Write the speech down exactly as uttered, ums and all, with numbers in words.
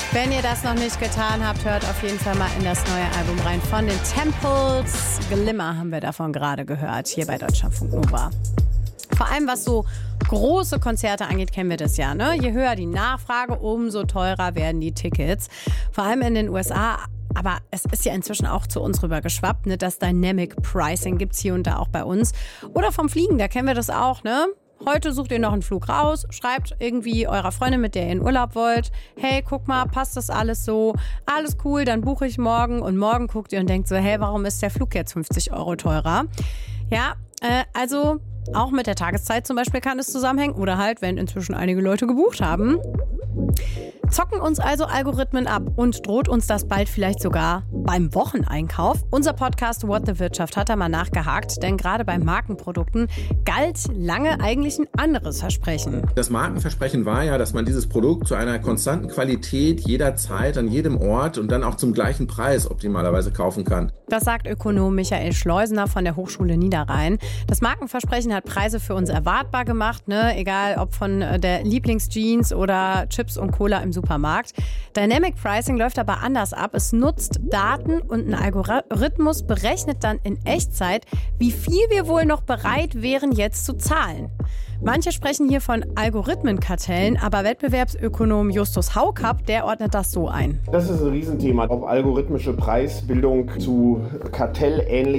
Wenn ihr das noch nicht getan habt, hört auf jeden Fall mal in das neue Album rein von den Temples. Glimmer haben wir davon gerade gehört, hier bei Deutschlandfunk Nova. Vor allem was so große Konzerte angeht, kennen wir das ja, ne? Je höher die Nachfrage, umso teurer werden die Tickets. Vor allem in den U S A. Aber es ist ja inzwischen auch zu uns rüber geschwappt, ne? Das Dynamic Pricing gibt's hier und da auch bei uns. Oder vom Fliegen, da kennen wir das auch, ne? Heute sucht ihr noch einen Flug raus, schreibt irgendwie eurer Freundin, mit der ihr in Urlaub wollt, hey, guck mal, passt das alles so? Alles cool, dann buche ich morgen. Und morgen guckt ihr und denkt so, hey, warum ist der Flug jetzt fünfzig Euro teurer? Ja, äh, also auch mit der Tageszeit zum Beispiel kann es zusammenhängen. Oder halt, wenn inzwischen einige Leute gebucht haben. Zocken uns also Algorithmen ab und droht uns das bald vielleicht sogar beim Wocheneinkauf? Unser Podcast What the Wirtschaft hat da mal nachgehakt, denn gerade bei Markenprodukten galt lange eigentlich ein anderes Versprechen. Das Markenversprechen war ja, dass man dieses Produkt zu einer konstanten Qualität jederzeit, an jedem Ort und dann auch zum gleichen Preis optimalerweise kaufen kann. Das sagt Ökonom Michael Schleusener von der Hochschule Niederrhein. Das Markenversprechen hat Preise für uns erwartbar gemacht, ne? Egal ob von der Lieblingsjeans oder Chips und Cola im Supermarkt. Dynamic Pricing läuft aber anders ab. Es nutzt Daten und ein Algorithmus berechnet dann in Echtzeit, wie viel wir wohl noch bereit wären, jetzt zu zahlen. Manche sprechen hier von Algorithmenkartellen, aber Wettbewerbsökonom Justus Haukapp, der ordnet das so ein. Das ist ein Riesenthema, ob algorithmische Preisbildung zu kartellähnlichen